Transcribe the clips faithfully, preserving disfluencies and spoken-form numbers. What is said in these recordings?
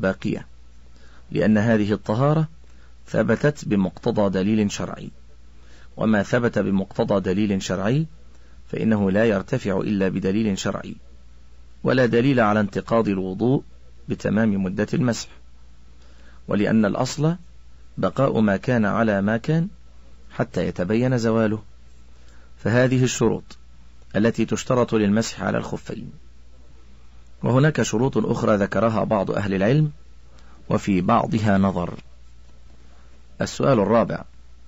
باقية، لأن هذه الطهارة ثبتت بمقتضى دليل شرعي، وما ثبت بمقتضى دليل شرعي فإنه لا يرتفع إلا بدليل شرعي، ولا دليل على انتقاض الوضوء بتمام مدة المسح، ولأن الأصل بقاء ما كان على ما كان حتى يتبين زواله. فهذه الشروط التي تشترط للمسح على الخفين. وهناك شروط أخرى ذكرها بعض أهل العلم وفي بعضها نظر. السؤال الرابع: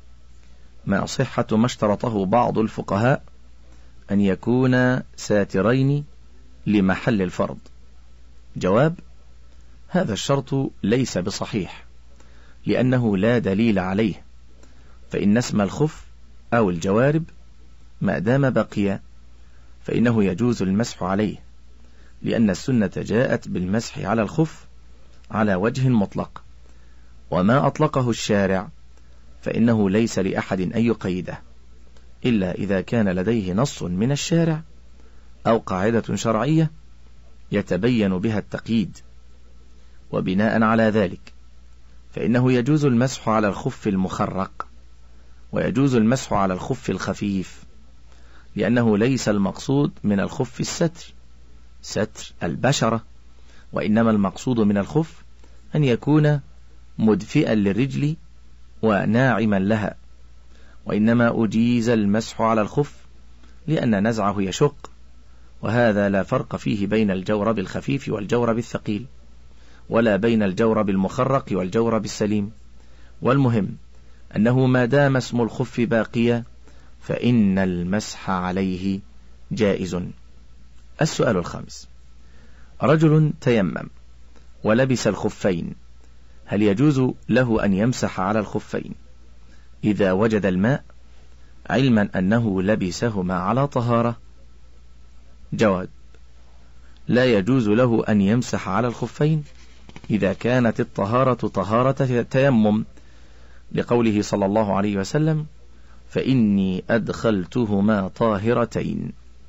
ما صحة ما اشترطه بعض الفقهاء أن يكون ساترين لمحل الفرض؟ جواب: هذا الشرط ليس بصحيح، لأنه لا دليل عليه، فإن اسم الخف أو الجوارب ما دام بقي فإنه يجوز المسح عليه، لأن السنة جاءت بالمسح على الخف على وجه مطلق، وما أطلقه الشارع فإنه ليس لأحد أن يقيده إلا إذا كان لديه نص من الشارع أو قاعدة شرعية يتبين بها التقييد. وبناء على ذلك فإنه يجوز المسح على الخف المخرق، ويجوز المسح على الخف الخفيف، لأنه ليس المقصود من الخف الستر ستر البشرة، وإنما المقصود من الخف أن يكون مدفئا للرجل وناعما لها. وإنما أجيز المسح على الخف لأن نزعه يشق، وهذا لا فرق فيه بين الجورب الخفيف والجورب الثقيل، ولا بين الجورب المخرق والجورب السليم. والمهم أنه ما دام اسم الخف باقيا فإن المسح عليه جائز. السؤال الخامس: رجل تيمم ولبس الخفين، هل يجوز له أن يمسح على الخفين إذا وجد الماء، علما أنه لبسهما على طهارة؟ جواب: لا يجوز له أن يمسح على الخفين إذا كانت الطهارة طهارة تيمم، لقوله صلى الله عليه وسلم: فإني أدخلتهما طاهرتين.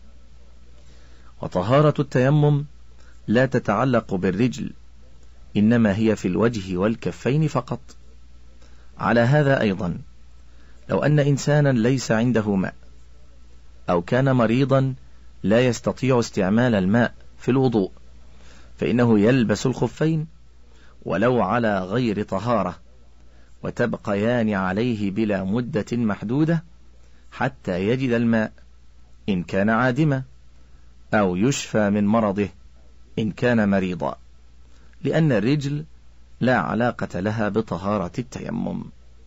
وطهارة التيمم لا تتعلق بالرجل، إنما هي في الوجه والكفين فقط. على هذا أيضا لو أن إنسانا ليس عنده ماء، أو كان مريضا لا يستطيع استعمال الماء في الوضوء، فإنه يلبس الخفين ولو على غير طهارة، وتبقيان عليه بلا مدة محدودة حتى يجد الماء إن كان عادما، أو يشفى من مرضه إن كان مريضا، لأن الرجل لا علاقة لها بطهارة التيمم.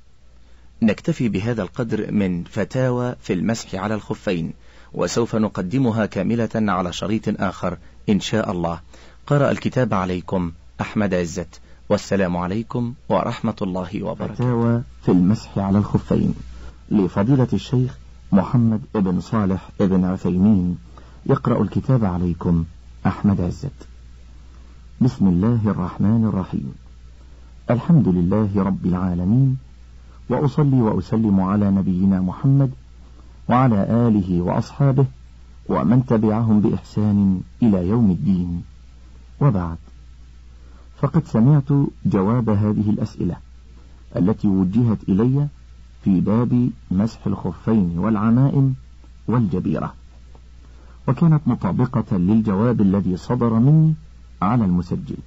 نكتفي بهذا القدر من فتاوى في المسح على الخفين، وسوف نقدمها كاملة على شريط آخر إن شاء الله. قرأ الكتاب عليكم أحمد عزت، والسلام عليكم ورحمة الله وبركاته. فتاوى في المسح على الخفين لفضيلة الشيخ محمد ابن صالح ابن عثيمين. يقرأ الكتاب عليكم أحمد عزت. بسم الله الرحمن الرحيم. الحمد لله رب العالمين، وأصلي وأسلم على نبينا محمد وعلى آله وأصحابه ومن تبعهم بإحسان إلى يوم الدين، وبعد. فقد سمعت جواب هذه الأسئلة التي وجهت إلي في باب مسح الخفين والعمائم والجبيرة، وكانت مطابقة للجواب الذي صدر مني على المسجل،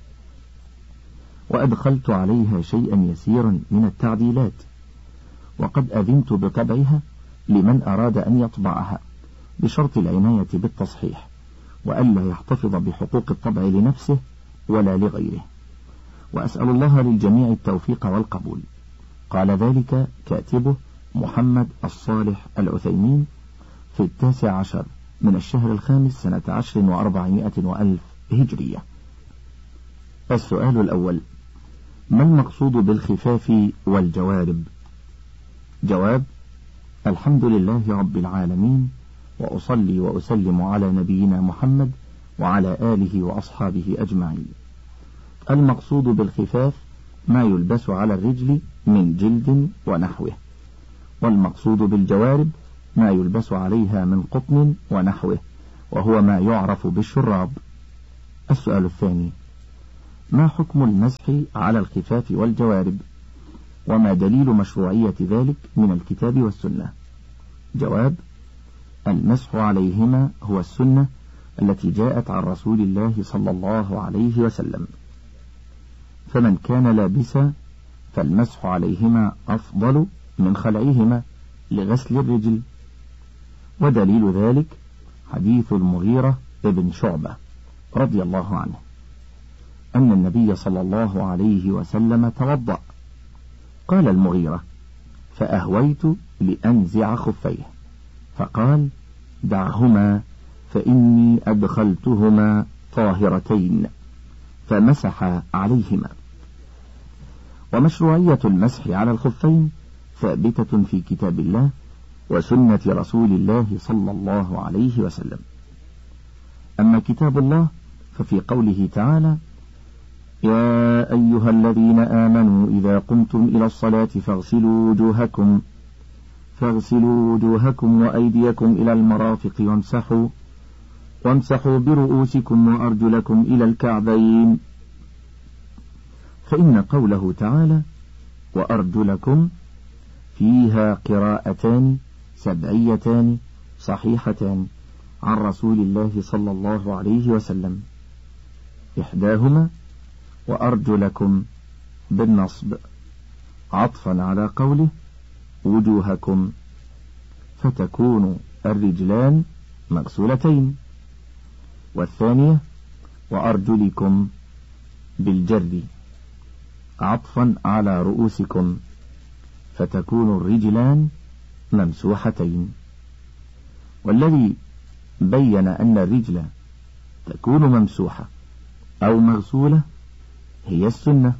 وأدخلت عليها شيئا يسيرا من التعديلات، وقد أذنت بطبعها لمن أراد أن يطبعها، بشرط العناية بالتصحيح، وألا يحتفظ بحقوق الطبع لنفسه ولا لغيره، وأسأل الله للجميع التوفيق والقبول. قال ذلك كاتبه محمد الصالح العثيمين في التاسع عشر من الشهر الخامس سنة عشر وأربعمائة وألف هجرية. السؤال الأول: ما المقصود بالخفاف والجوارب؟ جواب: الحمد لله رب العالمين، وأصلي وأسلم على نبينا محمد وعلى آله وأصحابه أجمعين. المقصود بالخفاف ما يلبس على الرجل من جلد ونحوه، والمقصود بالجوارب ما يلبس عليها من قطن ونحوه، وهو ما يعرف بالشراب. السؤال الثاني: ما حكم المسح على الخفاف والجوارب، وما دليل مشروعية ذلك من الكتاب والسنة؟ جواب: المسح عليهما هو السنة التي جاءت عن رسول الله صلى الله عليه وسلم، فمن كان لابسا فالمسح عليهما أفضل من خلعهما لغسل الرجل. ودليل ذلك حديث المغيرة ابن شعبة رضي الله عنه أن النبي صلى الله عليه وسلم توضأ، قال المغيرة: فأهويت لأنزع خفيه، فقال: دعهما فإني أدخلتهما طاهرتين، فمسح عليهما. ومشروعية المسح على الخفين ثابتة في كتاب الله وسنة رسول الله صلى الله عليه وسلم. أما كتاب الله ففي قوله تعالى: يا أيها الذين آمنوا إذا قمتم إلى الصلاة فاغسلوا وجوهكم فاغسلوا وجوهكم وأيديكم إلى المرافق وامسحوا وامسحوا برؤوسكم وأرجلكم إلى الكعبين، فإن قوله تعالى وأرجلكم فيها قراءتان سبعيتان صحيحتان عن رسول الله صلى الله عليه وسلم، إحداهما وأرجلكم بالنصب عطفا على قوله وجوهكم، فتكون الرجلان مغسولتين، والثانية وأرجلكم بالجر عطفا على رؤوسكم، فتكون الرجلان ممسوحتين. والذي بين أن الرجل تكون ممسوحة أو مغسولة هي السنة،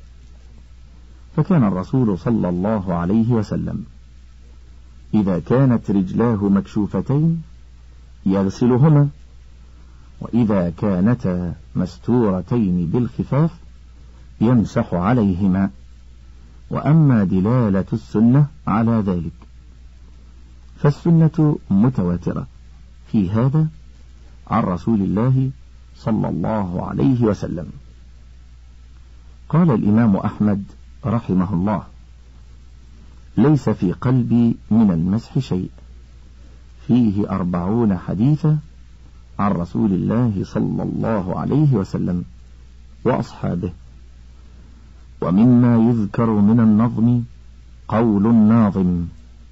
فكان الرسول صلى الله عليه وسلم إذا كانت رجلاه مكشوفتين يغسلهما، وإذا كانتا مستورتين بالخفاف يمسح عليهما. وأما دلالة السنة على ذلك فالسنة متواترة في هذا عن رسول الله صلى الله عليه وسلم. قال الإمام أحمد رحمه الله: ليس في قلبي من المسح شيء، فيه أربعون حديثا عن رسول الله صلى الله عليه وسلم وأصحابه. ومما يذكر من النظم قول الناظم: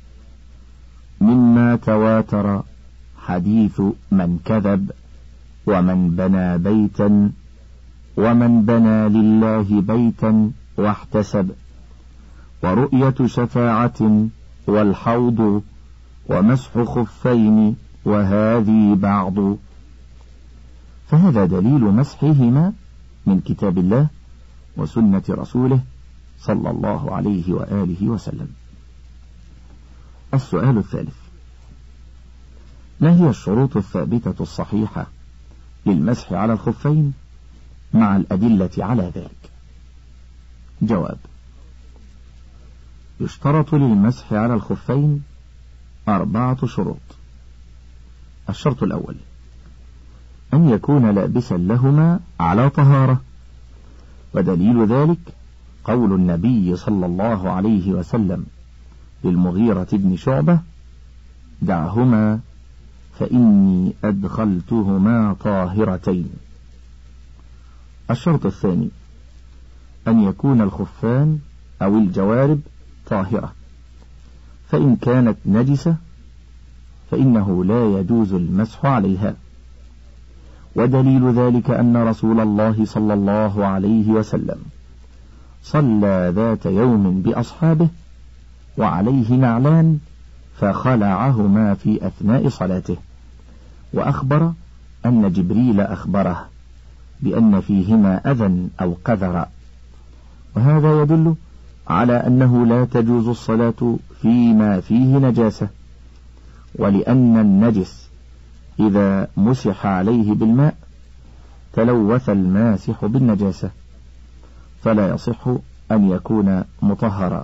مما تواتر حديث من كذب، ومن بنى بيتا ومن بنى لله بيتا واحتسب، ورؤية شفاعة والحوض، ومسح خفين وهذه بعض. فهذا دليل مسحهما من كتاب الله وسنة رسوله صلى الله عليه وآله وسلم. السؤال الثالث: ما هي الشروط الثابتة الصحيحة للمسح على الخفين مع الأدلة على ذلك؟ جواب: يشترط للمسح على الخفين أربعة شروط. الشرط الأول: أن يكون لابسا لهما على طهارة، ودليل ذلك قول النبي صلى الله عليه وسلم للمغيرة بن شعبة: دعهما فإني أدخلتهما طاهرتين. الشرط الثاني: أن يكون الخفان أو الجوارب طاهرة، فإن كانت نجسة فإنه لا يجوز المسح عليها، ودليل ذلك أن رسول الله صلى الله عليه وسلم صلى ذات يوم بأصحابه وعليه نعلان فخلعهما في أثناء صلاته، وأخبر أن جبريل أخبره بأن فيهما أذى أو قذر، وهذا يدل على أنه لا تجوز الصلاة فيما فيه نجاسة، ولأن النجس إذا مسح عليه بالماء تلوث الماسح بالنجاسة، فلا يصح أن يكون مطهرا.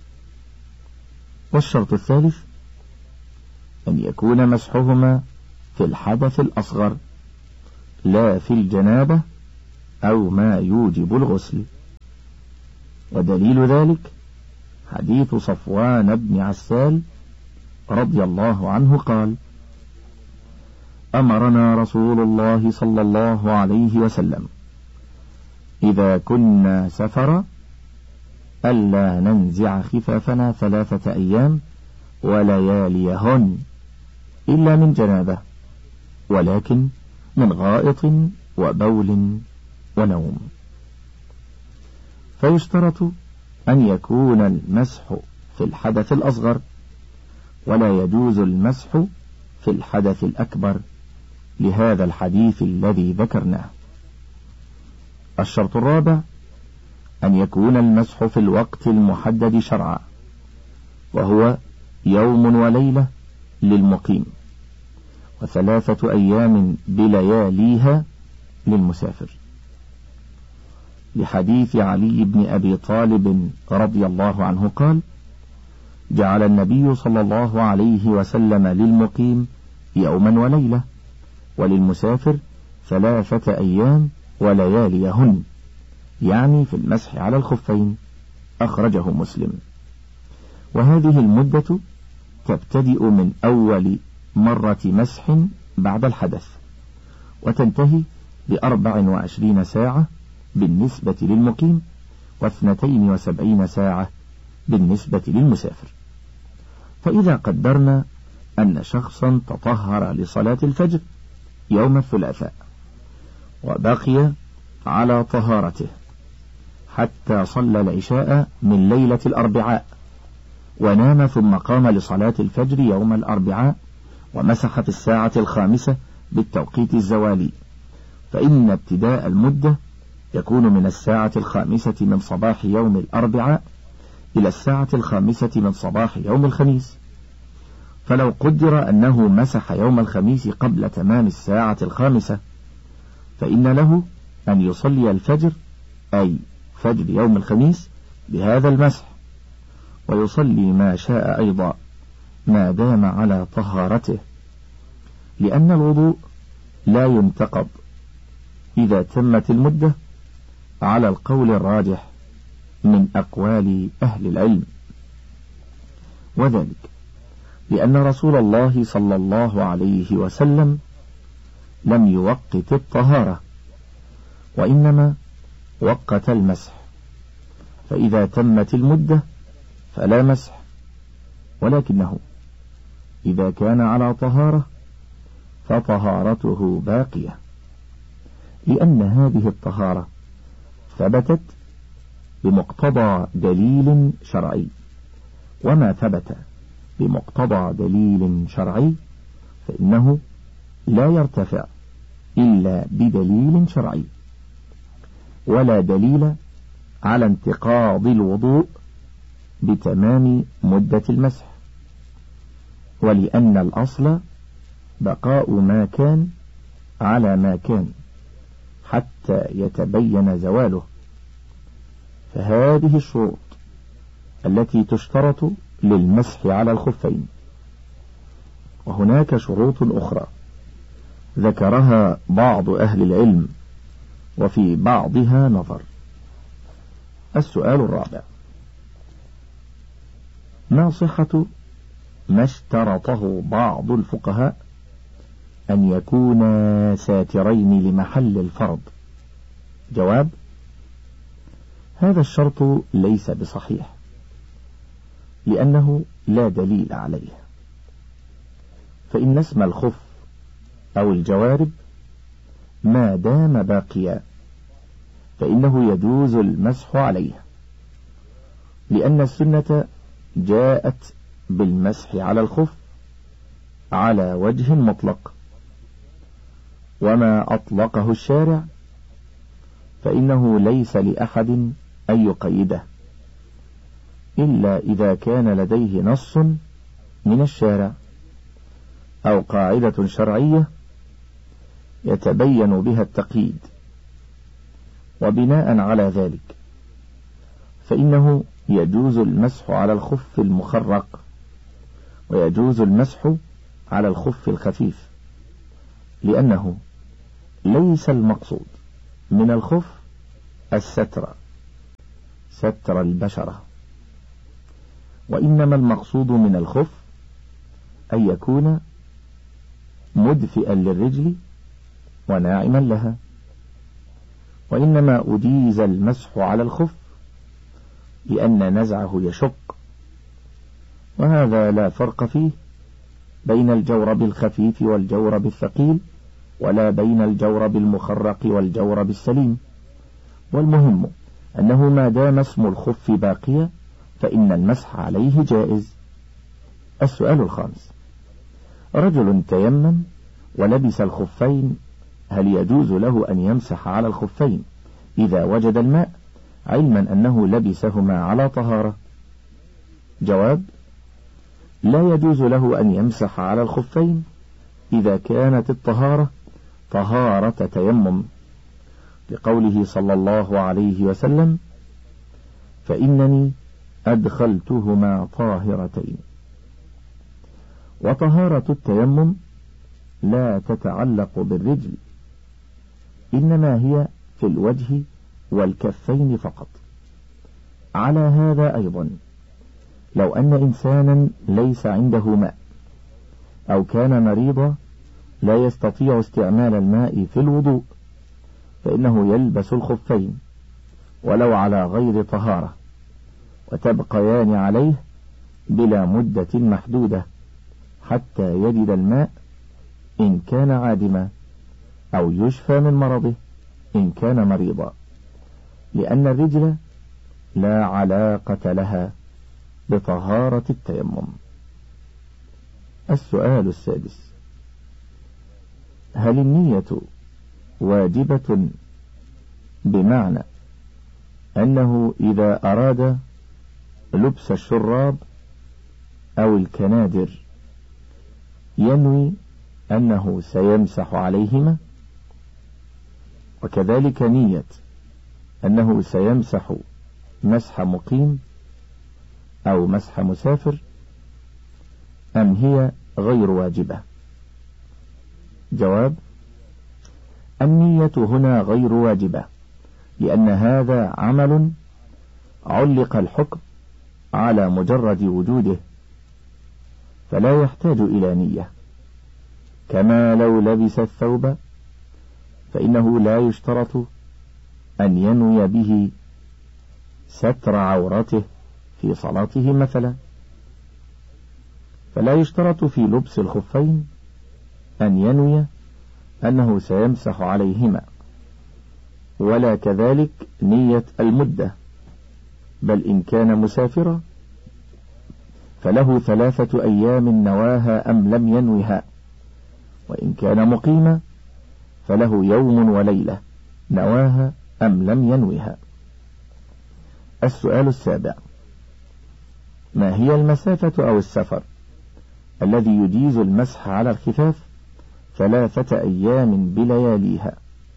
والشرط الثالث: أن يكون مسحهما في الحدث الأصغر لا في الجنابة أو ما يوجب الغسل. ودليل ذلك حديث صفوان بن عسال رضي الله عنه قال: أمرنا رسول الله صلى الله عليه وسلم إذا كنا سفرا ألا ننزع خفافنا ثلاثة أيام ولياليهن إلا من جنابة، ولكن من غائط وبول ونوم. فيشترط أن يكون المسح في الحدث الأصغر، ولا يجوز المسح في الحدث الأكبر لهذا الحديث الذي ذكرناه. الشرط الرابع أن يكون المسح في الوقت المحدد شرعا، وهو يوم وليلة للمقيم، وثلاثة أيام بلياليها للمسافر، لحديث علي بن أبي طالب رضي الله عنه قال: جعل النبي صلى الله عليه وسلم للمقيم يوما وليلة، وللمسافر ثلاثة أيام ولياليهن، يعني في المسح على الخفين. أخرجه مسلم. وهذه المدة تبتدئ من أول مرة مسح بعد الحدث، وتنتهي بأربع وعشرين ساعة بالنسبة للمقيم، واثنتين وسبعين ساعة بالنسبة للمسافر. فإذا قدرنا أن شخصا تطهر لصلاة الفجر يوم الثلاثاء وبقي على طهارته حتى صلى العشاء من ليلة الأربعاء، ونام ثم قام لصلاة الفجر يوم الأربعاء ومسح في الساعة الخامسة بالتوقيت الزوالي، فإن ابتداء المدة يكون من الساعة الخامسة من صباح يوم الأربعاء إلى الساعة الخامسة من صباح يوم الخميس. فلو قدر أنه مسح يوم الخميس قبل تمام الساعة الخامسة، فإن له أن يصلي الفجر، أي فجر يوم الخميس، بهذا المسح، ويصلي ما شاء أيضا ما دام على طهارته، لأن الوضوء لا ينتقض إذا تمت المدة على القول الراجح من أقوال أهل العلم، وذلك لأن رسول الله صلى الله عليه وسلم لم يوقت الطهارة، وإنما وقت المسح، فإذا تمت المدة فلا مسح، ولكنه إذا كان على طهارة فطهارته باقية، لأن هذه الطهارة ثبتت بمقتضى دليل شرعي، وما ثبت بمقتضى دليل شرعي فإنه لا يرتفع إلا بدليل شرعي، ولا دليل على انتقاض الوضوء بتمام مدة المسح، ولأن الأصل بقاء ما كان على ما كان حتى يتبين زواله. فهذه الشروط التي تشترط للمسح على الخفين. وهناك شروط أخرى ذكرها بعض أهل العلم وفي بعضها نظر. السؤال الرابع: ما صحة ما اشترطه بعض الفقهاء أن يكونا ساترين لمحل الفرض؟ جواب: هذا الشرط ليس بصحيح، لأنه لا دليل عليه، فإن اسم الخف أو الجوارب ما دام باقيا فإنه يجوز المسح عليه، لأن السنة جاءت بالمسح على الخف على وجه مطلق، وما أطلقه الشارع فإنه ليس لأحد أن يقيده إلا إذا كان لديه نص من الشارع أو قاعدة شرعية يتبين بها التقييد، وبناء على ذلك فإنه يجوز المسح على الخف المخرق، ويجوز المسح على الخف الخفيف، لأنه ليس المقصود من الخف الستر، ستر البشرة، وإنما المقصود من الخف أن يكون مدفئا للرجل وناعما لها، وإنما أجيز المسح على الخف لأن نزعه يشق، وهذا لا فرق فيه بين الجورب الخفيف والجورب الثقيل، ولا بين الجورب المخرق والجورب السليم، والمهم أنه ما دام اسم الخف باقيا فإن المسح عليه جائز. السؤال الخامس: رجل تيمم ولبس الخفين، هل يجوز له أن يمسح على الخفين إذا وجد الماء علما أنه لبسهما على طهارة؟ جواب: لا يجوز له أن يمسح على الخفين إذا كانت الطهارة طهارة تيمم، لقوله صلى الله عليه وسلم: فإنني أدخلتهما طاهرتين. وطهارة التيمم لا تتعلق بالرجل، إنما هي في الوجه والكفين فقط. على هذا أيضا لو أن إنسانا ليس عنده ماء أو كان مريضا لا يستطيع استعمال الماء في الوضوء، فإنه يلبس الخفين ولو على غير طهارة، وتبقيان عليه بلا مدة محدودة حتى يجد الماء إن كان عادما، أو يشفى من مرضه إن كان مريضا، لأن الرجل لا علاقة لها بطهارة التيمم. السؤال السادس: هل النية واجبة بمعنى أنه إذا أراد لبس الشراب أو الكنادر ينوي أنه سيمسح عليهما، وكذلك نية أنه سيمسح مسح مقيم أو مسح مسافر، أم هي غير واجبة؟ جواب: النية هنا غير واجبة، لأن هذا عمل علق الحكم على مجرد وجوده، فلا يحتاج إلى نية، كما لو لبس الثوب فإنه لا يشترط أن ينوي به ستر عورته في صلاته مثلا، فلا يشترط في لبس الخفين أن ينوي أنه سيمسح عليهما، ولا كذلك نية المدة، بل إن كان مسافرا فله ثلاثة أيام نواها أم لم ينوها، وإن كان مقيما فله يوم وليلة نواها أم لم ينوها. السؤال السابع: ما هي المسافة أو السفر الذي يجيز المسح على الخفاف ثلاثة أيام بلياليها؟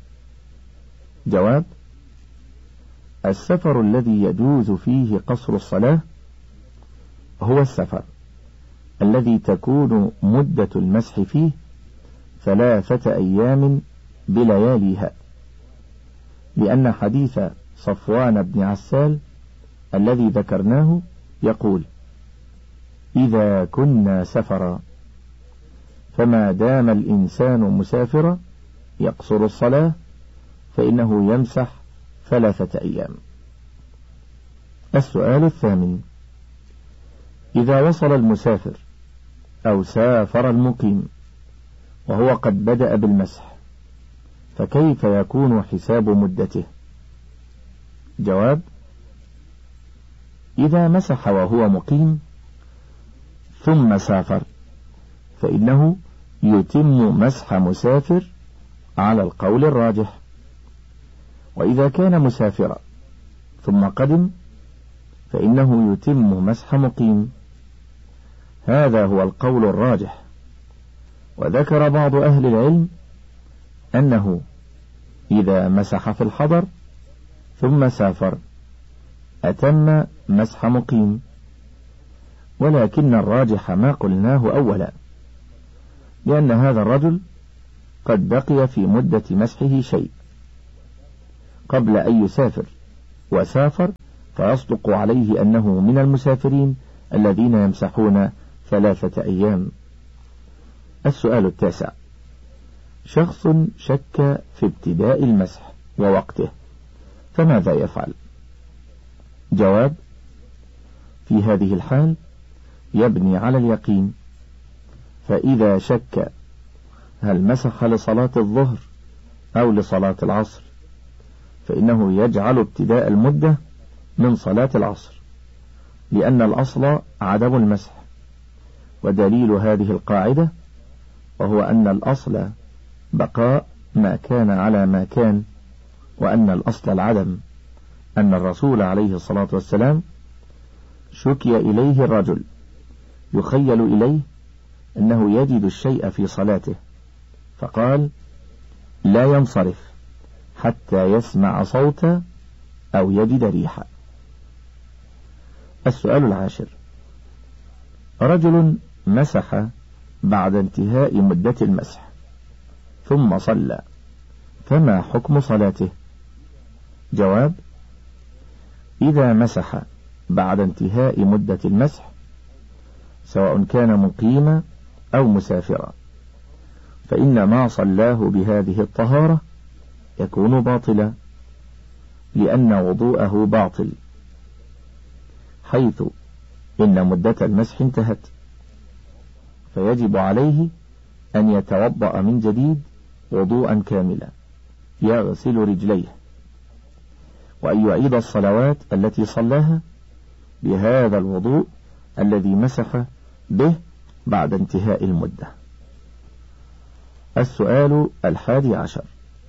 جواب: السفر الذي يجوز فيه قصر الصلاة هو السفر الذي تكون مدة المسح فيه ثلاثة أيام بلياليها، لأن حديث صفوان بن عسال الذي ذكرناه يقول: إذا كنا سفرا فما دام الإنسان مسافرا يقصر الصلاة فإنه يمسح ثلاثة أيام. السؤال الثامن: إذا وصل المسافر أو سافر المقيم وهو قد بدأ بالمسح فكيف يكون حساب مدته؟ جواب: إذا مسح وهو مقيم ثم سافر فإنه يتم مسح مسافر على القول الراجح، وإذا كان مسافرا ثم قدم فإنه يتم مسح مقيم، هذا هو القول الراجح. وذكر بعض أهل العلم أنه إذا مسح في الحضر ثم سافر أتم مسح مقيم، ولكن الراجح ما قلناه أولا، لأن هذا الرجل قد بقي في مدة مسحه شيء، قبل أن يسافر، وسافر فيصدق عليه أنه من المسافرين الذين يمسحون ثلاثة أيام. السؤال التاسع: شخص شك في ابتداء المسح ووقته، فماذا يفعل؟ جواب: في هذه الحال يبني على اليقين، فإذا شك هل مسح لصلاة الظهر أو لصلاة العصر فإنه يجعل ابتداء المدة من صلاة العصر، لأن الأصل عدم المسح. ودليل هذه القاعدة وهو أن الأصل بقاء ما كان على ما كان، وأن الأصل العدم، أن الرسول عليه الصلاة والسلام شكي إليه الرجل يخيل إليه أنه يجد الشيء في صلاته، فقال: لا ينصرف حتى يسمع صوتا أو يجد ريحا. السؤال العاشر: رجل مسح بعد انتهاء مدة المسح ثم صلى، فما حكم صلاته؟ جواب: إذا مسح بعد انتهاء مدة المسح سواء كان مقيما أو مسافرا فإن ما صلاه بهذه الطهارة يكون باطلا، لأن وضوءه باطل، حيث إن مدة المسح انتهت، فيجب عليه أن يتوضأ من جديد وضوءا كاملا يغسل رجليه، وأن يعيد الصلوات التي صلاها بهذا الوضوء الذي مسح به بعد انتهاء المدة. السؤال الحادي عشر: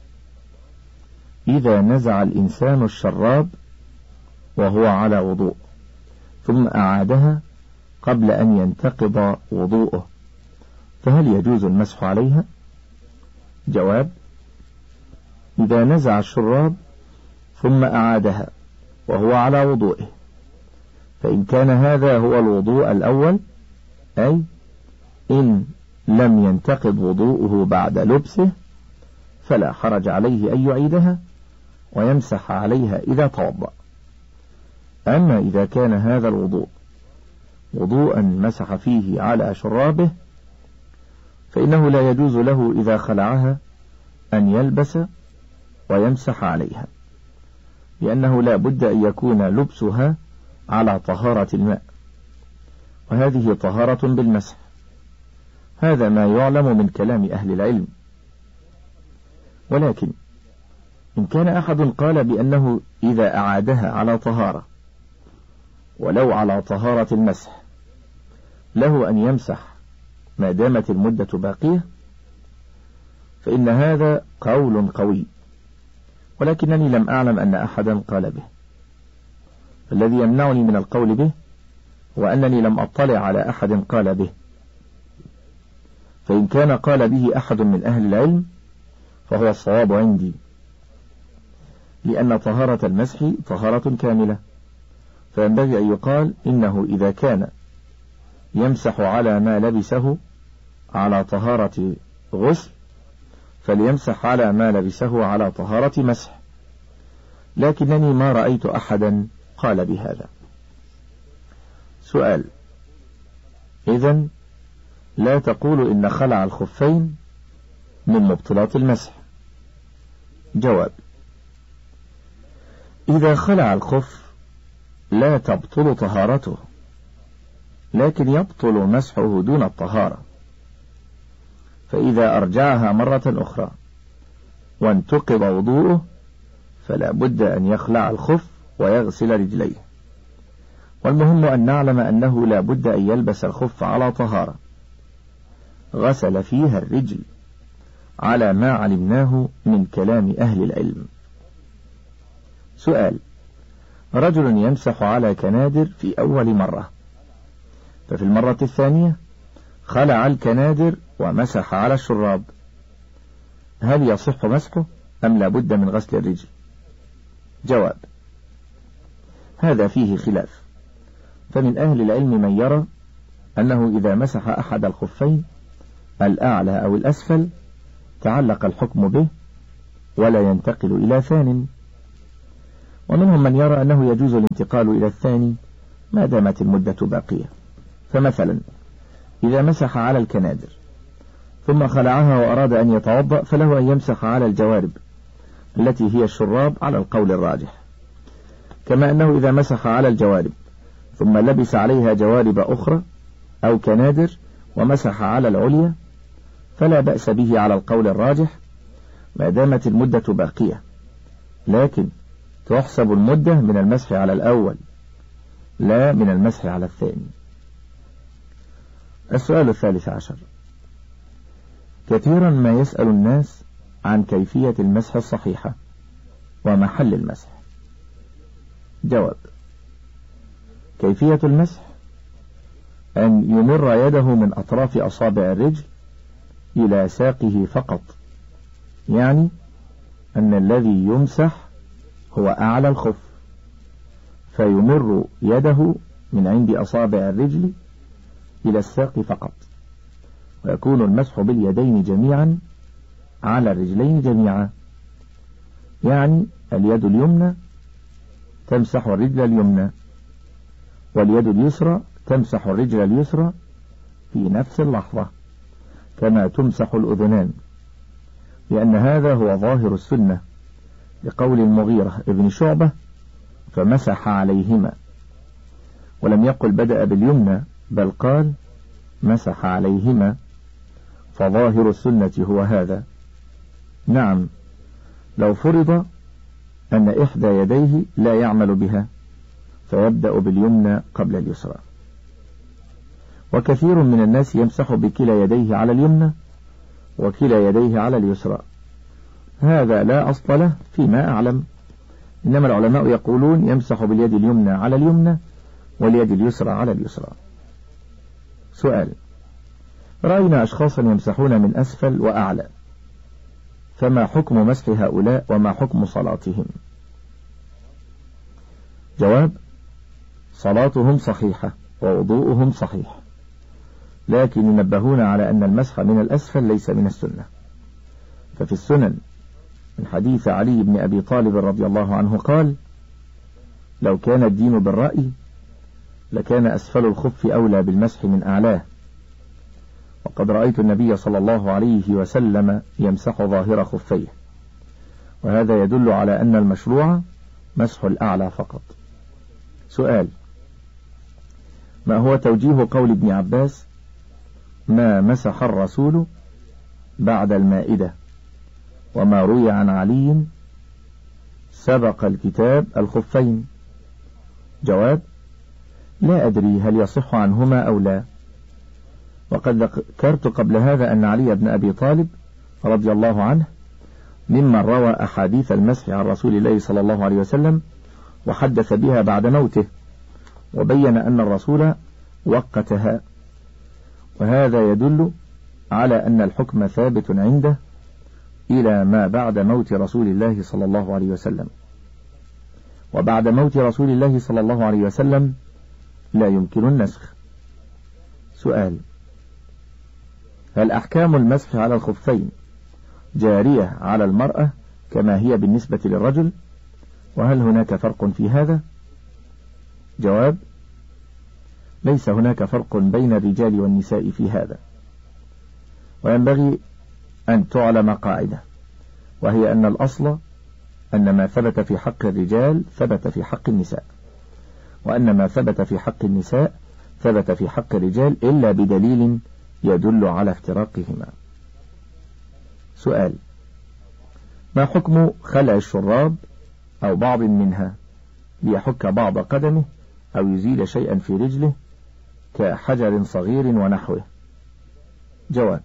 إذا نزع الإنسان الشراب وهو على وضوء ثم أعادها قبل أن ينتقض وضوءه فهل يجوز المسح عليها؟ جواب: إذا نزع الشراب ثم أعادها وهو على وضوئه، فإن كان هذا هو الوضوء الأول، أي إن لم ينتقض وضوءه بعد لبسه، فلا حرج عليه أن يعيدها ويمسح عليها إذا توضأ. أما إذا كان هذا الوضوء وضوءا مسح فيه على شرابه فإنه لا يجوز له إذا خلعها أن يلبس ويمسح عليها، لأنه لا بد أن يكون لبسها على طهارة الماء، وهذه طهارة بالمسح. هذا ما يعلم من كلام أهل العلم. ولكن إن كان أحد قال بأنه إذا أعادها على طهارة ولو على طهارة المسح له أن يمسح ما دامت المدة باقية، فإن هذا قول قوي، ولكنني لم أعلم أن أحدا قال به. الذي يمنعني من القول به هو أنني لم أطلع على أحد قال به، فإن كان قال به أحد من أهل العلم فهو الصواب عندي، لأن طهارة المسح طهارة كاملة، فينبغي أن يقال إنه إذا كان يمسح على ما لبسه على طهارة غسل فليمسح على ما لبسه على طهارة مسح، لكنني ما رأيت أحدا قال بهذا. سؤال: إذن لا تقول إن خلع الخفين من مبطلات المسح؟ جواب: إذا خلع الخف لا تبطل طهارته، لكن يبطل مسحه دون الطهارة، فإذا أرجعها مرة أخرى وانتقض وضوءه فلا بد أن يخلع الخف ويغسل رجليه. والمهم أن نعلم أنه لا بد أن يلبس الخف على طهارة غسل فيها الرجل على ما علمناه من كلام أهل العلم. سؤال: رجل يمسح على كنادر في أول مرة، ففي المرة الثانية خلع الكنادر ومسح على الشراب، هل يصح مسحه أم لا بد من غسل الرجل؟ جواب: هذا فيه خلاف، فمن أهل العلم من يرى أنه إذا مسح أحد الخفين الأعلى أو الأسفل تعلق الحكم به ولا ينتقل إلى ثان، ومنهم من يرى أنه يجوز الانتقال إلى الثاني ما دامت المدة باقية. فمثلا إذا مسح على الكنادر ثم خلعها وأراد أن يتوضأ فله أن يمسح على الجوارب التي هي الشراب على القول الراجح، كما أنه إذا مسح على الجوارب ثم لبس عليها جوارب أخرى أو كنادر ومسح على العليا فلا بأس به على القول الراجح ما دامت المدة باقية، لكن تحسب المدة من المسح على الأول لا من المسح على الثاني. السؤال الثالث عشر: كثيرا ما يسأل الناس عن كيفية المسح الصحيحة ومحل المسح. جواب: كيفية المسح أن يمر يده من أطراف أصابع الرجل إلى ساقه فقط، يعني أن الذي يمسح هو أعلى الخف، فيمر يده من عند أصابع الرجل إلى الساق فقط، ويكون المسح باليدين جميعا على الرجلين جميعا، يعني اليد اليمنى تمسح الرجل اليمنى واليد اليسرى تمسح الرجل اليسرى في نفس اللحظة كما تمسح الأذنان، لأن هذا هو ظاهر السنة لقول المغيرة ابن شعبة فمسح عليهما، ولم يقل بدأ باليمنى بل قال مسح عليهما، فظاهر السنة هو هذا. نعم، لو فرض أن إحدى يديه لا يعمل بها فيبدأ باليمنى قبل اليسرى. وكثير من الناس يمسح بكلا يديه على اليمنى وكلا يديه على اليسرى، هذا لا أصل له فيما أعلم، إنما العلماء يقولون يمسح باليد اليمنى على اليمنى واليد اليسرى على اليسرى. سؤال: رأينا أشخاصا يمسحون من أسفل وأعلى، فما حكم مسح هؤلاء وما حكم صلاتهم؟ جواب: صلاتهم صحيحة ووضوءهم صحيح، لكن ينبهون على أن المسح من الأسفل ليس من السنة. ففي السنن من حديث علي بن أبي طالب رضي الله عنه قال: لو كان الدين بالرأي لكان أسفل الخف أولى بالمسح من أعلاه، وقد رأيت النبي صلى الله عليه وسلم يمسح ظاهر خفيه، وهذا يدل على أن المشروع مسح الأعلى فقط. سؤال: ما هو توجيه قول ابن عباس ما مسح الرسول بعد المائدة، وما روي عن علي سبق الكتاب الخفين؟ جواب: لا أدري هل يصح عنهما أو لا، وقد ذكرت قبل هذا أن علي بن أبي طالب رضي الله عنه ممن روى أحاديث المسح عن رسول الله صلى الله عليه وسلم وحدث بها بعد موته، وبين أن الرسول وقتها، وهذا يدل على أن الحكم ثابت عنده إلى ما بعد موت رسول الله صلى الله عليه وسلم، وبعد موت رسول الله صلى الله عليه وسلم لا يمكن النسخ. سؤال: هل أحكام المسح على الخفين جارية على المرأة كما هي بالنسبة للرجل، وهل هناك فرق في هذا؟ جواب: ليس هناك فرق بين الرجال والنساء في هذا، وينبغي أن تعلم قاعدة، وهي أن الأصل أن ما ثبت في حق الرجال ثبت في حق النساء، وأن ما ثبت في حق النساء ثبت في حق الرجال إلا بدليل يدل على افتراقهما. سؤال: ما حكم خلع الشراب أو بعض منها ليحك بعض قدمه أو يزيل شيئا في رجله كحجر صغير ونحوه؟ جواب: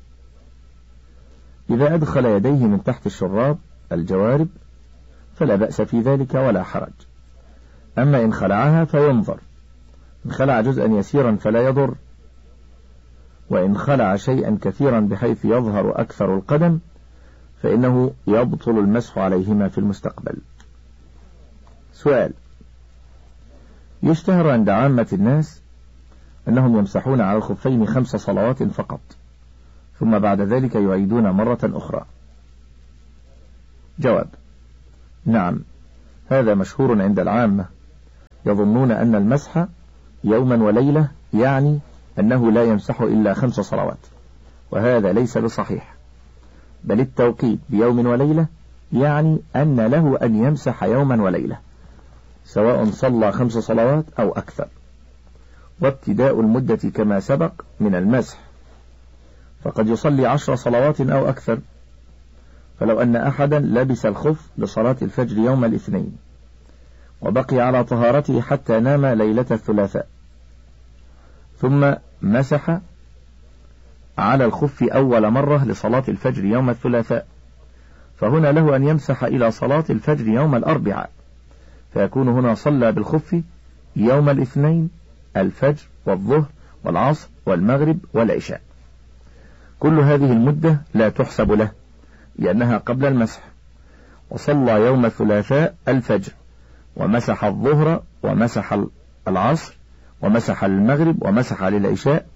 إذا أدخل يديه من تحت الشراب الجوارب فلا بأس في ذلك ولا حرج، أما إن خلعها فينظر، إن خلع جزءا يسيرا فلا يضر، وإن خلع شيئا كثيرا بحيث يظهر أكثر القدم فإنه يبطل المسح عليهما في المستقبل. سؤال: يشتهر عند عامة الناس أنهم يمسحون على الخفين خمس صلوات فقط، ثم بعد ذلك يعيدون مرة أخرى. جواب: نعم، هذا مشهور عند العامة، يظنون أن المسح يوما وليلة يعني أنه لا يمسح إلا خمس صلوات، وهذا ليس بصحيح، بل التوقيت بيوم وليلة يعني أن له أن يمسح يوما وليلة سواء صلى خمس صلوات أو أكثر. وابتداء المدة كما سبق من المسح، فقد يصلي عشر صلوات أو أكثر. فلو أن أحدا لبس الخف لصلاة الفجر يوم الاثنين وبقي على طهارته حتى نام ليلة الثلاثاء، ثم مسح على الخف أول مرة لصلاة الفجر يوم الثلاثاء، فهنا له أن يمسح إلى صلاة الفجر يوم الأربعاء، فيكون هنا صلى بالخف يوم الاثنين الفجر والظهر والعصر والمغرب والعشاء. كل هذه المدة لا تحسب له لأنها قبل المسح، وصلى يوم الثلاثاء الفجر ومسح الظهر ومسح العصر ومسح المغرب ومسح للعشاء،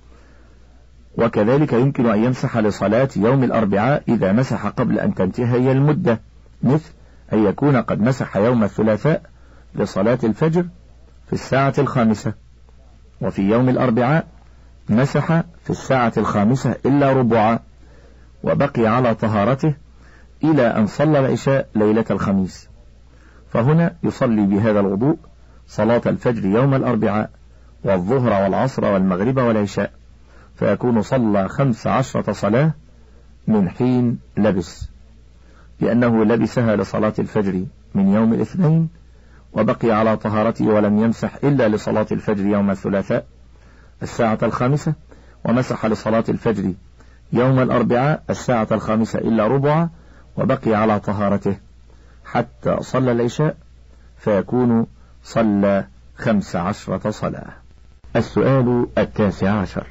وكذلك يمكن أن يمسح لصلاة يوم الأربعاء إذا مسح قبل أن تنتهي المدة، مثل أن يكون قد مسح يوم الثلاثاء لصلاة الفجر في الساعة الخامسة، وفي يوم الأربعاء مسح في الساعة الخامسة إلا ربعا، وبقي على طهارته إلى أن صلى العشاء ليلة الخميس، فهنا يصلي بهذا الوضوء صلاة الفجر يوم الأربعاء والظهر والعصر والمغرب والعشاء، فيكون صلى خمس عشرة صلاة من حين لبس، لأنه لبسها لصلاة الفجر من يوم الاثنين وبقي على طهارته ولم يمسح إلا لصلاة الفجر يوم الثلاثاء الساعة الخامسة، ومسح لصلاة الفجر يوم الأربعاء الساعة الخامسة إلا ربع، وبقي على طهارته حتى صلى العشاء، فيكون صلى خمس عشرة صلاة. السؤال التاسع عشر: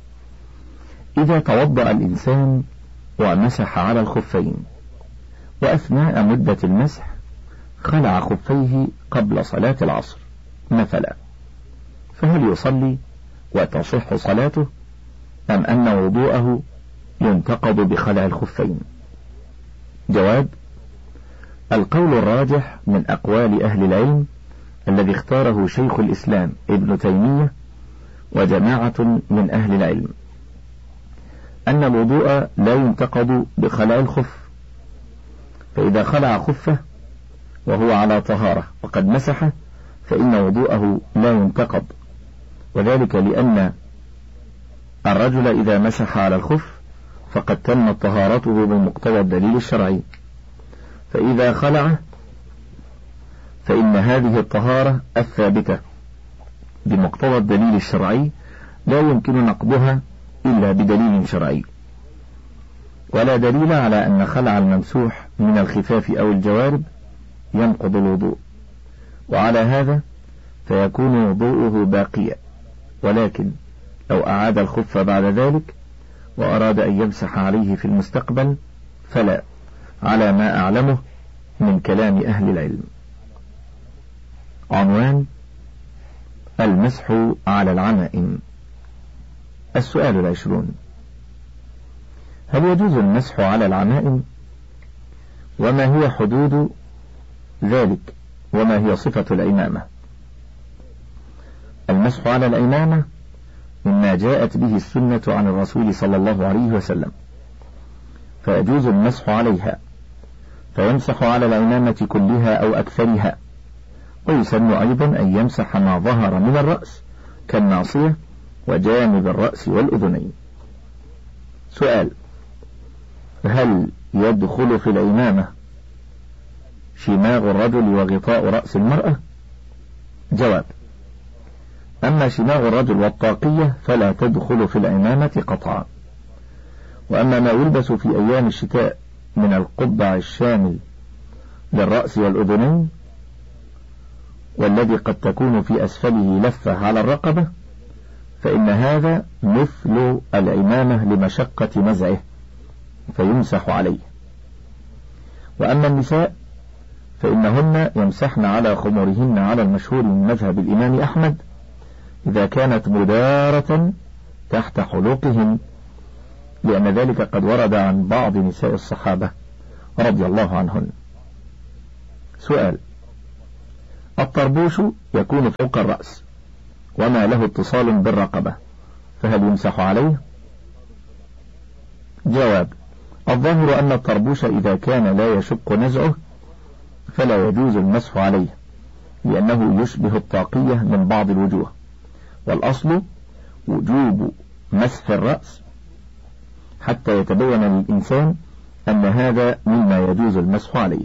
إذا توضأ الإنسان ومسح على الخفين وأثناء مدة المسح خلع خفيه قبل صلاة العصر مثلا، فهل يصلي وتصح صلاته أم أن وضوءه ينتقض بخلع الخفين؟ جواب: القول الراجح من أقوال أهل العلم الذي اختاره شيخ الإسلام ابن تيمية وجماعة من أهل العلم أن الوضوء لا ينتقض بخلع الخف، فإذا خلع خفه وهو على طهارة وقد مسح فإن وضوءه لا ينتقض، وذلك لأن الرجل إذا مسح على الخف فقد تمت طهارته بمقتضى الدليل الشرعي، فإذا خلعه فإن هذه الطهارة الثابتة بمقتضى الدليل الشرعي لا يمكن نقضها إلا بدليل شرعي، ولا دليل على أن خلع الممسوح من الخفاف أو الجوارب ينقض الوضوء، وعلى هذا فيكون وضوءه باقيا، ولكن لو أعاد الخف بعد ذلك وأراد أن يمسح عليه في المستقبل فلا، على ما أعلمه من كلام أهل العلم. عنوان: المسح على العمائم. السؤال العشرون: هل يجوز المسح على العمائم؟ وما هي حدود ذلك؟ وما هي صفة العمامة؟ المسح على العمامة مما جاءت به السنة عن الرسول صلى الله عليه وسلم، فيجوز المسح عليها، فيمسح على العمامة كلها أو أكثرها، ويسن أيضا أن يمسح ما ظهر من الرأس كالناصية وجانب الرأس والأذنين. سؤال: هل يدخل في العمامة شماغ الرجل وغطاء رأس المرأة؟ جواب: أما شماغ الرجل والطاقية فلا تدخل في العمامة قطعا، وأما ما يلبس في أيام الشتاء من القبع الشامل للرأس والأذنين والذي قد تكون في أسفله لفة على الرقبة فإن هذا مثل العمامة لمشقة نزعه فيمسح عليه. وأما النساء فإنهن يمسحن على خمورهن على المشهور من مذهب الإمام أحمد إذا كانت مدارة تحت حلوقهن، لأن ذلك قد ورد عن بعض نساء الصحابة رضي الله عنهن. سؤال: الطربوش يكون فوق الرأس وما له اتصال بالرقبة، فهل يمسح عليه؟ جواب: الظاهر أن الطربوش إذا كان لا يشق نزعه فلا يجوز المسح عليه، لأنه يشبه الطاقية من بعض الوجوه، والأصل وجوب مسح الرأس حتى يتبين للإنسان أن هذا مما يجوز المسح عليه.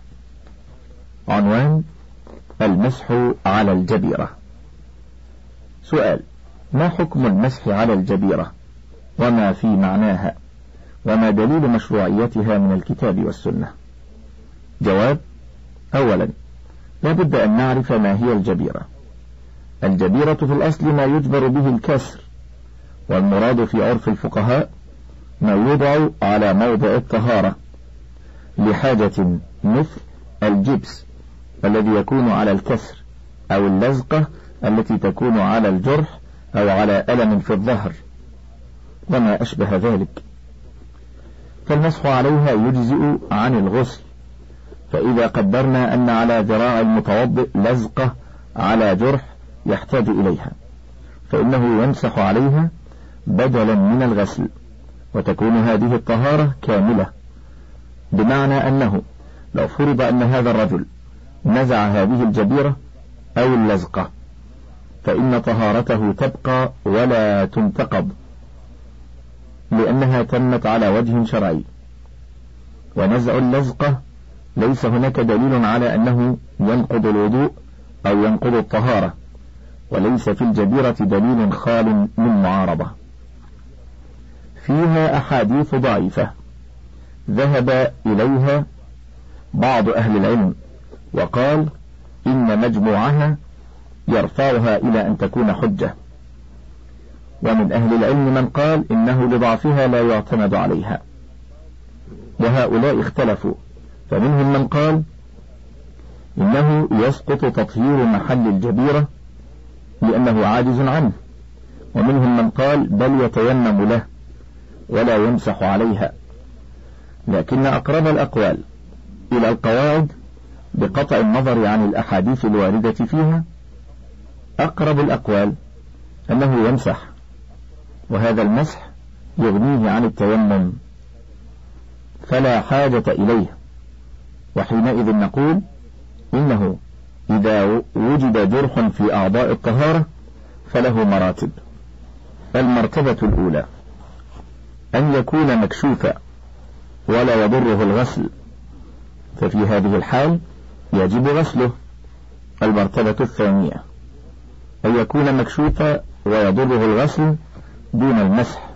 عنوان: المسح على الجبيرة. سؤال: ما حكم المسح على الجبيرة وما في معناها، وما دليل مشروعيتها من الكتاب والسنة؟ جواب: أولا، لا بد أن نعرف ما هي الجبيرة. الجبيرة في الأصل ما يجبر به الكسر، والمراد في عرف الفقهاء ما يوضع على موضع الطهارة لحاجة، مثل الجبس الذي يكون على الكسر، أو اللزقة التي تكون على الجرح أو على ألم في الظهر وما أشبه ذلك، فالمسح عليها يجزئ عن الغسل. فإذا قدرنا أن على ذراع المتوضئ لزقة على جرح يحتاج إليها، فإنه يمسح عليها بدلا من الغسل، وتكون هذه الطهارة كاملة، بمعنى أنه لو فرض أن هذا الرجل نزع هذه الجبيرة أو اللزقة فإن طهارته تبقى ولا تنتقض، لأنها تمت على وجه شرعي. ونزع اللزقة ليس هناك دليل على أنه ينقض الوضوء أو ينقض الطهارة، وليس في الجبيرة دليل خال من معارضة. فيها أحاديث ضعيفة ذهب إليها بعض أهل العلم وقال إن مجموعها يرفعها إلى أن تكون حجة، ومن أهل العلم من قال إنه لضعفها لا يعتمد عليها، وهؤلاء اختلفوا، فمنهم من قال إنه يسقط تطهير محل الجبيرة لأنه عاجز عنه، ومنهم من قال بل يتيمم له ولا يمسح عليها. لكن أقرب الأقوال إلى القواعد بقطع النظر عن الأحاديث الواردة فيها، أقرب الأقوال أنه يمسح، وهذا المسح يغنيه عن التيمم فلا حاجة إليه. وحينئذ نقول إنه إذا وجد جرح في أعضاء الطهارة فله مراتب. المرتبة الأولى أن يكون مكشوفا ولا يضره الغسل، ففي هذه الحال يجب غسله. المرتبة الثانية أن يكون مكشوفا ويضره الغسل دون المسح،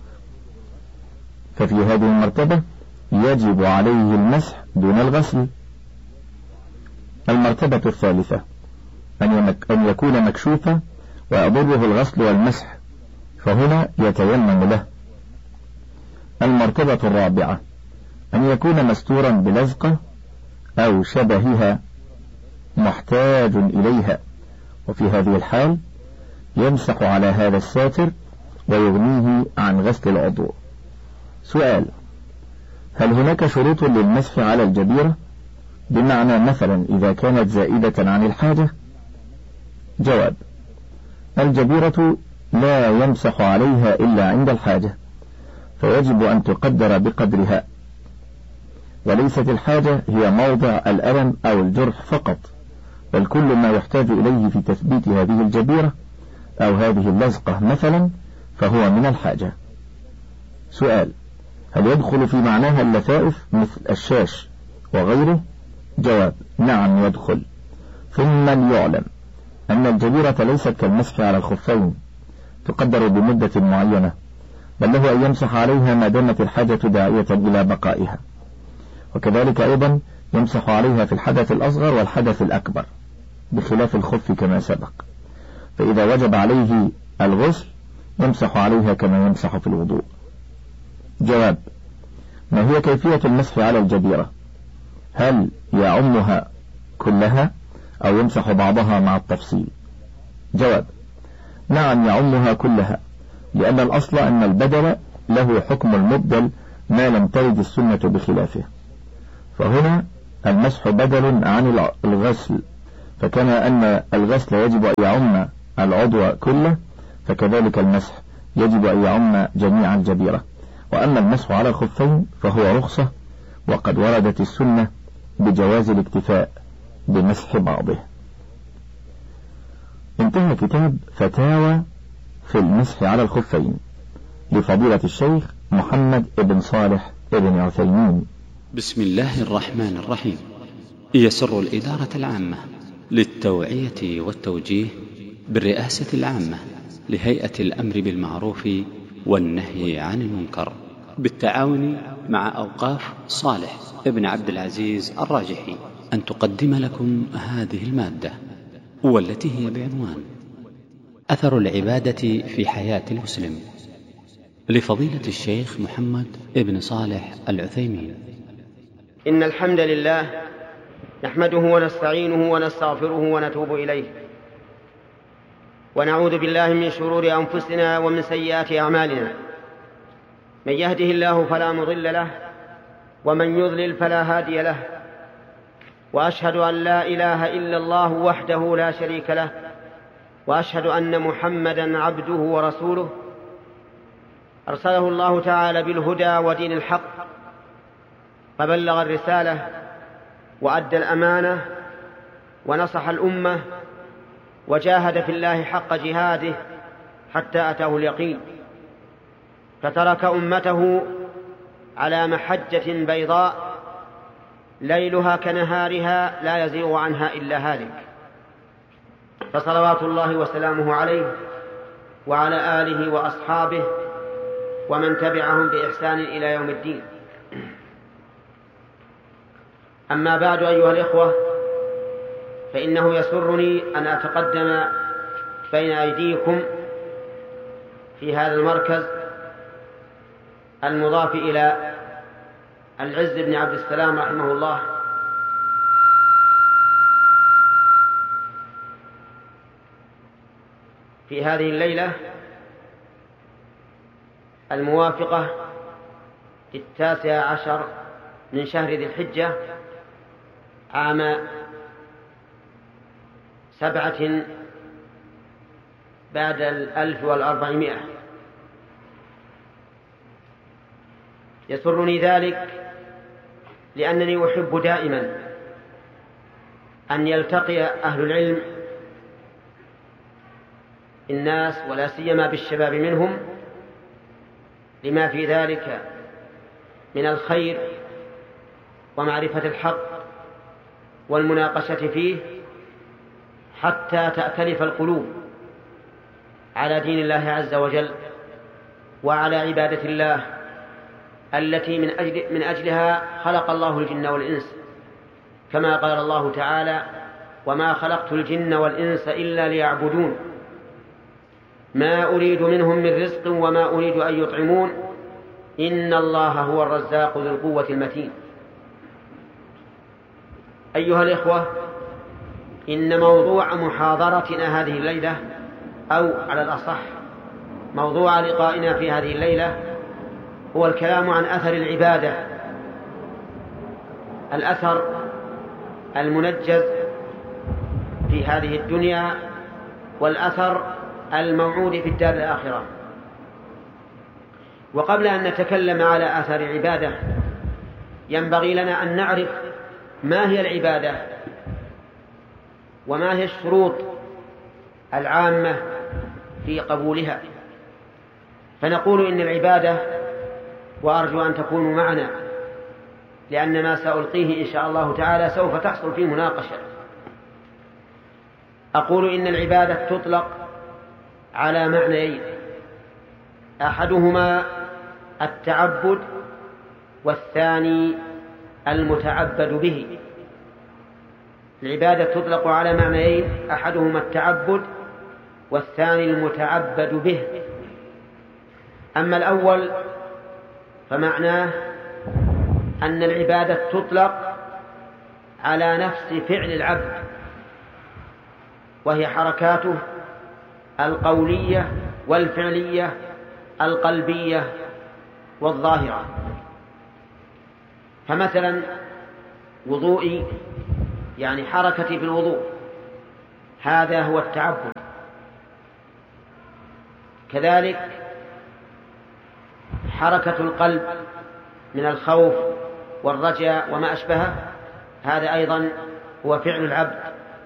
ففي هذه المرتبة يجب عليه المسح دون الغسل. المرتبة الثالثة أن يكون مكشوفا ويضره الغسل والمسح، فهنا يتيمم له. المرتبة الرابعة أن يكون مستورا بلزقة أو شبهها محتاج إليها، وفي هذه الحال يمسح على هذا الساتر ويغنيه عن غسل العضو. سؤال: هل هناك شروط للمسح على الجبيرة، بمعنى مثلا إذا كانت زائدة عن الحاجة؟ جواب: الجبيرة لا يمسح عليها إلا عند الحاجة، فيجب أن تقدر بقدرها، وليست الحاجة هي موضع الألم أو الجرح فقط، بل كل ما يحتاج إليه في تثبيت هذه الجبيرة أو هذه اللزقة مثلا فهو من الحاجة. سؤال: هل يدخل في معناها اللفائف مثل الشاش وغيره؟ جواب: نعم يدخل. ثم ليعلم أن الجبيرة ليست كالمسح على الخفين تقدر بمدة معينة، بل له أن يمسح عليها ما دامت الحاجة داعية إلى بقائها، وكذلك أيضا يمسح عليها في الحدث الأصغر والحدث الأكبر بخلاف الخف كما سبق، فإذا وجب عليه الغسل يمسح عليها كما يمسح في الوضوء. جواب: ما هي كيفية المسح على الجبيرة؟ هل يعمها كلها أو يمسح بعضها مع التفصيل؟ جواب: نعم يعمها كلها، لأن الأصل أن البدل له حكم المبدل ما لم ترد السنة بخلافه، فهنا المسح بدل عن الغسل، فكما أن الغسل يجب أن يعم العضو كله، فكذلك المسح يجب أن يعم جميع الجبيرة. وأما المسح على الخفين فهو رخصة، وقد وردت السنة بجواز الاكتفاء بمسح بعضه. انتهى كتاب فتاوى في المسح على الخفين لفضيلة الشيخ محمد بن صالح بن عثيمين. بسم الله الرحمن الرحيم. يسر الإدارة العامة للتوعية والتوجيه بالرئاسة العامة لهيئة الأمر بالمعروف والنهي عن المنكر بالتعاون مع أوقاف صالح ابن عبد العزيز الراجحي أن تقدم لكم هذه المادة، والتي هي بعنوان أثر العبادة في حياة المسلم، لفضيلة الشيخ محمد ابن صالح العثيمين. إن الحمد لله نحمده ونستعينه ونستغفره ونتوب إليه، ونعوذ بالله من شرور أنفسنا ومن سيئات أعمالنا. من يهده الله فلا مضل له، ومن يضلل فلا هادي له، وأشهد أن لا إله إلا الله وحده لا شريك له، وأشهد أن محمدا عبده ورسوله أرسله الله تعالى بالهدى ودين الحق، فبلغ الرسالة وأدى الأمانة ونصح الأمة، وجاهد في الله حق جهاده حتى أتاه اليقين، فترك أمته على محجة بيضاء ليلها كنهارها لا يزيغ عنها إلا هالك، فصلوات الله وسلامه عليه وعلى آله وأصحابه ومن تبعهم بإحسان إلى يوم الدين. أما بعد أيها الإخوة، فإنه يسرني أن أتقدم بين أيديكم في هذا المركز المضاف إلى العز بن عبد السلام رحمه الله، في هذه الليلة الموافقة للتاسع عشر من شهر ذي الحجة عام سبعة بعد الألف والأربعمائة. يسرني ذلك لأنني أحب دائما أن يلتقي أهل العلم الناس، ولا سيما بالشباب منهم، لما في ذلك من الخير ومعرفة الحق والمناقشة فيه، حتى تأتلف القلوب على دين الله عز وجل وعلى عبادة الله التي من أجل من أجلها خلق الله الجن والإنس، كما قال الله تعالى: وما خلقت الجن والإنس إلا ليعبدون ما أريد منهم من رزق وما أريد أن يطعمون إن الله هو الرزاق ذو القوة المتين. أيها الإخوة، إن موضوع محاضرتنا هذه الليلة، أو على الأصح موضوع لقائنا في هذه الليلة، هو الكلام عن أثر العبادة، الأثر المنجز في هذه الدنيا والأثر الموعود في الدار الآخرة. وقبل أن نتكلم على أثر العبادة ينبغي لنا أن نعرف ما هي العبادة وما هي الشروط العامة في قبولها. فنقول إن العبادة، وأرجو أن تكونوا معنا لأن ما سألقيه إن شاء الله تعالى سوف تحصل فيه مناقشة، أقول إن العبادة تطلق على معنيين: أحدهما التعبد، والثاني المتعبد به. العبادة تطلق على معنيين: أحدهما التعبد والثاني المتعبد به. أما الأول فمعناه أن العبادة تطلق على نفس فعل العبد، وهي حركاته القولية والفعلية القلبية والظاهرة. فمثلا وضوئي يعني حركتي في الوضوء، هذا هو التعبد. كذلك حركة القلب من الخوف والرجاء وما أشبهه، هذا أيضا هو فعل العبد.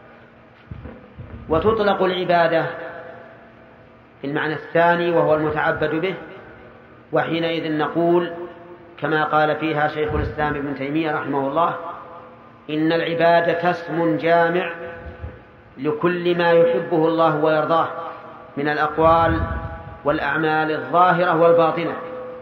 وتطلق العبادة في المعنى الثاني وهو المتعبد به، وحينئذ نقول كما قال فيها شيخ الإسلام ابن تيمية رحمه الله: إن العبادة اسم جامع لكل ما يحبه الله ويرضاه من الأقوال والأعمال الظاهرة والباطنة.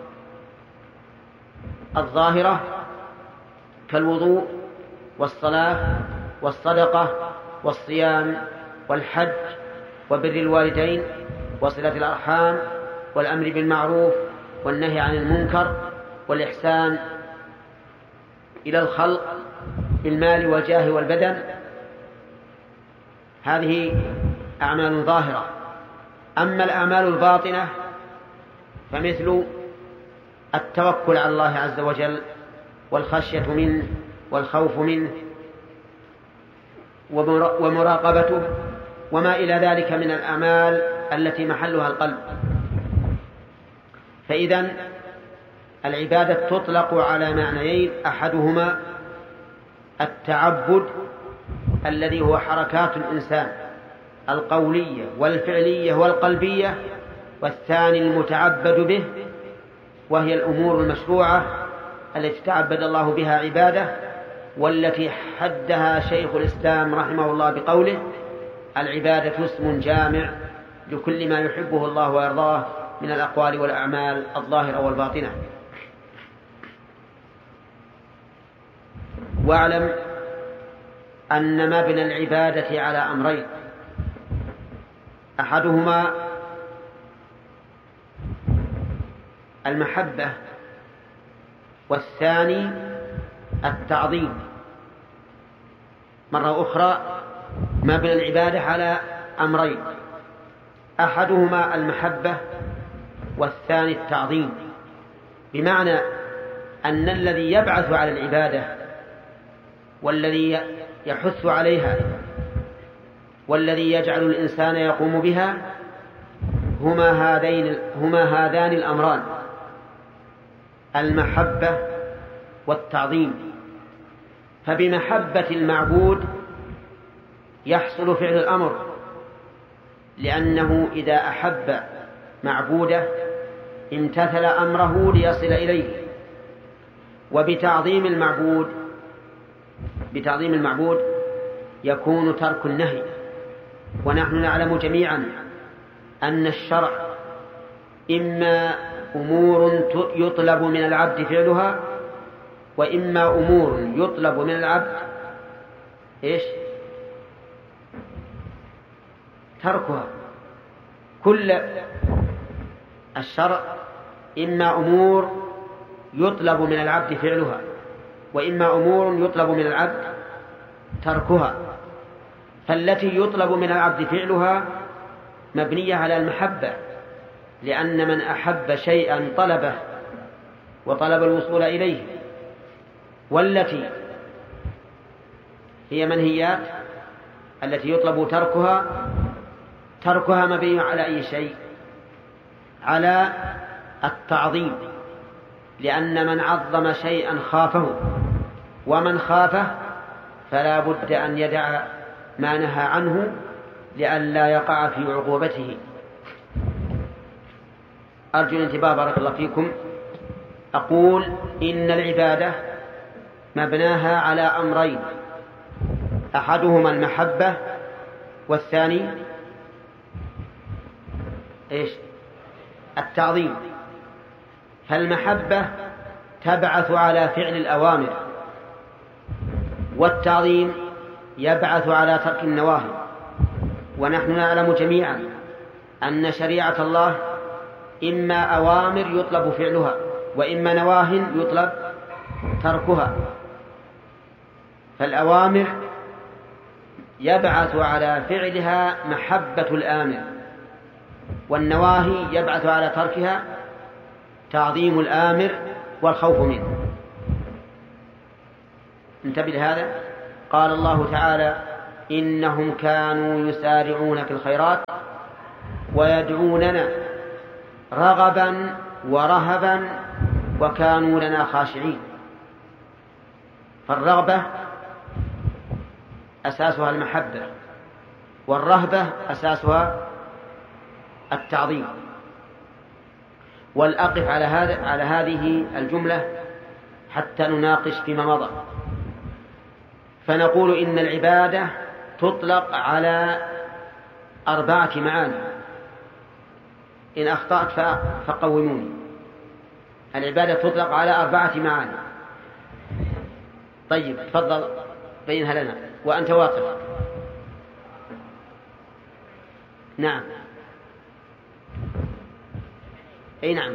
الظاهرة كالوضوء والصلاة والصدقة والصيام والحج وبر الوالدين وصلة الأرحام والأمر بالمعروف والنهي عن المنكر والإحسان إلى الخلق بالمال والجاه والبدن، هذه أعمال ظاهرة. أما الأعمال الباطنة فمثل التوكل على الله عز وجل والخشية منه والخوف منه ومراقبته وما إلى ذلك من الأعمال التي محلها القلب. فإذن العبادة تطلق على معنيين: أحدهما التعبد الذي هو حركات الإنسان القولية والفعلية والقلبية، والثاني المتعبد به وهي الأمور المشروعة التي تعبد الله بها عباده، والتي حدها شيخ الإسلام رحمه الله بقوله: العبادة اسم جامع لكل ما يحبه الله ويرضاه من الأقوال والأعمال الظاهرة والباطنة. واعلم أن مبنى العبادة على أمرين: أحدهما المحبة، والثاني التعظيم. مرة أخرى مبنى العبادة على أمرين: أحدهما المحبة والثاني التعظيم، بمعنى أن الذي يبعث على العبادة والذي يحث عليها والذي يجعل الإنسان يقوم بها هما هذين هما هذان الأمران: المحبة والتعظيم. فبمحبة المعبود يحصل فعل الأمر، لأنه إذا أحب معبوده امتثل أمره ليصل إليه. وبتعظيم المعبود بتعظيم المعبود يكون ترك النهي. ونحن نعلم جميعا أن الشرع إما أمور يطلب من العبد فعلها، وإما أمور يطلب من العبد إيش؟ تركها. كل الشرع إما أمور يطلب من العبد فعلها، وإما أمور يطلب من العبد تركها. فالتي يطلب من العبد فعلها مبنية على المحبة، لأن من أحب شيئا طلبه وطلب الوصول إليه. والتي هي منهيات التي يطلب تركها تركها مبني على أي شيء؟ على التعظيم، لأن من عظم شيئا خافه، ومن خافه فلا بد أن يدع ما نهى عنه لئلا يقع في عقوبته. أرجو الانتباه بارك الله فيكم. أقول إن العبادة مبناها على أمرين: أحدهما المحبة، والثاني إيش؟ التعظيم. فالمحبة تبعث على فعل الأوامر، والتعظيم يبعث على ترك النواهي. ونحن نعلم جميعا أن شريعة الله إما أوامر يطلب فعلها، وإما نواهي يطلب تركها. فالأوامر يبعث على فعلها محبة الآمر، والنواهي يبعث على تركها تعظيم الآمر والخوف منه. انتبه لهذا. قال الله تعالى: إنهم كانوا يسارعون في الخيرات ويدعوننا رغبا ورهبا وكانوا لنا خاشعين. فالرغبة أساسها المحبة، والرهبة أساسها التعظيم. والأقف على هذا على هذه الجملة حتى نناقش فيما مضى. فنقول إن العبادة تطلق على أربعة معاني، إن أخطأت فقوموني. العبادة تطلق على أربعة معاني. طيب تفضل بينها لنا وأنت واقف. نعم أي نعم،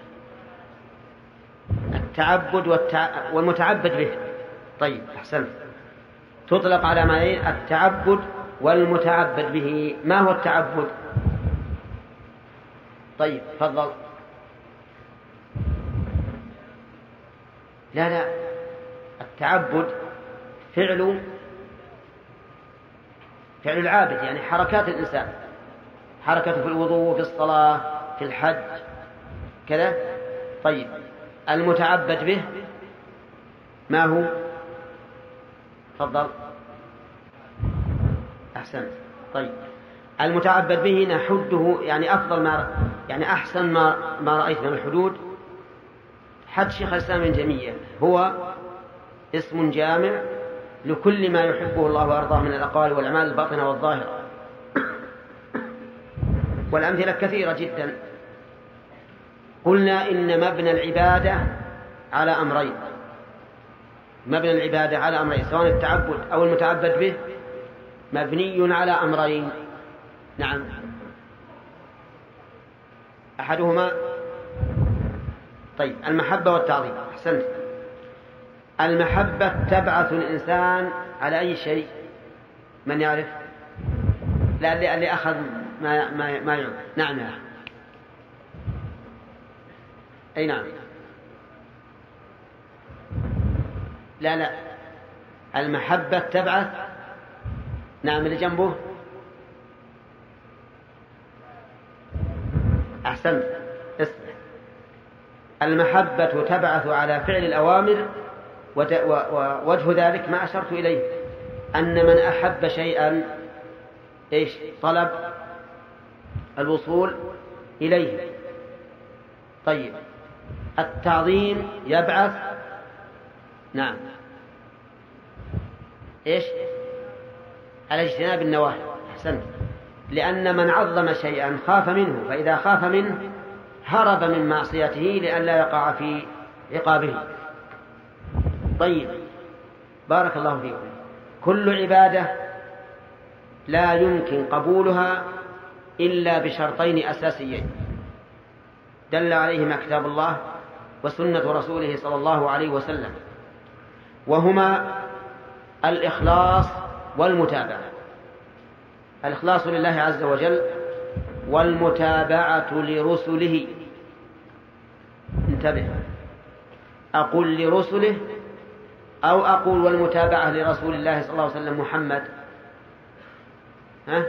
التعبد والتع... والمتعبد به. طيب أحسنت، تطلق على معنيين، التعبد والمتعبد به. ما هو التعبد؟ طيب تفضل. لا لا، التعبد فعل فعل العابد، يعني حركات الإنسان، حركته في الوضوء، في الصلاة، في الحج كذا. طيب المتعبد به ما هو؟ تفضل. أحسنت. طيب المتعبد به نحده، يعني أفضل ما يعني أحسن ما ما رأيت من الحدود حد شيخ الإسلام ابن تيمية، هو اسم جامع لكل ما يحبه الله وأرضاه من الأقوال والأعمال الباطنة والظاهرة. والأمثلة كثيرة جدا. قلنا إن مبنى العبادة على أمرين، مبنى العبادة على أمرين، سواء التعبد أو المتعبد به مبني على أمرين. نعم، أحدهما طيب المحبة والتعظيم. أحسنت. المحبة تبعث الإنسان على أي شيء؟ من يعرف؟ لا اللي, اللي أخذ ما ما ما يعرف. نعم يا أخي. أي نعم. لا لا، المحبة تبعث. نعم اللي جنبه. أحسنت. اسمع، المحبة تبعث على فعل الأوامر، ووجه ذلك ما أشرت إليه، أن من أحب شيئا إيش؟ طلب الوصول إليه. طيب التعظيم يبعث نعم إيش؟ على اجتناب النواهي. أحسنت. لأن من عظم شيئا خاف منه، فإذا خاف منه هرب من معصيته لئلا يقع في عقابه. طيب بارك الله فيكم. كل عبادة لا يمكن قبولها إلا بشرطين أساسيين دل عليهما كتاب الله وسنة رسوله صلى الله عليه وسلم، وهما الإخلاص والمتابعة. الإخلاص لله عز وجل والمتابعة لرسله. انتبه، أقول لرسله أو أقول والمتابعة لرسول الله صلى الله عليه وسلم محمد؟ ها؟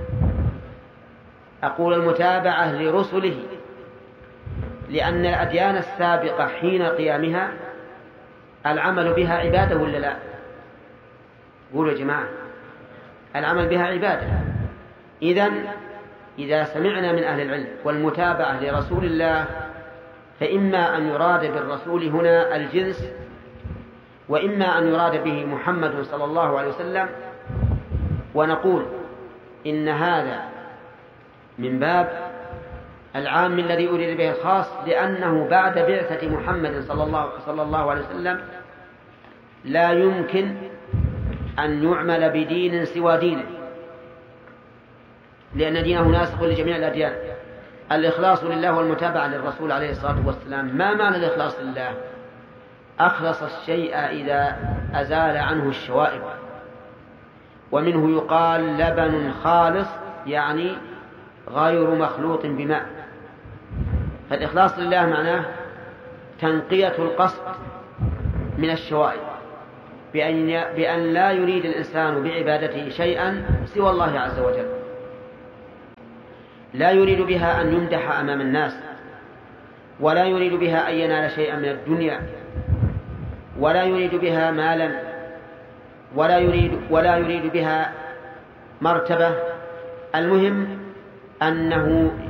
أقول المتابعة لرسله، لأن الأديان السابقة حين قيامها العمل بها عبادة ولا لا؟ قولوا يا جماعة، العمل بها عبادة. إذن إذا سمعنا من أهل العلم والمتابعة لرسول الله، فإما أن يراد بالرسول هنا الجنس، وإما أن يراد به محمد صلى الله عليه وسلم. ونقول إن هذا من باب العام الذي أريد به الخاص، لأنه بعد بعثة محمد صلى الله, صلى الله عليه وسلم لا يمكن أن يعمل بدين سوى دينه، لأن دينه ناسخ لجميع الأديان. الإخلاص لله والمتابعة للرسول عليه الصلاة والسلام. ما معنى الإخلاص لله؟ أخلص الشيء إذا أزال عنه الشوائب، ومنه يقال لبن خالص، يعني غير مخلوط بماء. فالإخلاص لله معناه تنقية القصد من الشوائب، بأن بأن لا يريد الإنسان بعبادته شيئا سوى الله عز وجل، لا يريد بها أن يمدح أمام الناس، ولا يريد بها أن ينال شيئا من الدنيا، ولا يريد بها مالا، ولا يريد ولا يريد بها مرتبة. المهم أنه